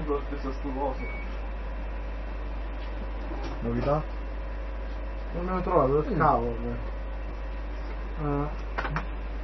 sempre la stessa stulosa. Novità? Non me l'ho trovato, che cavolo.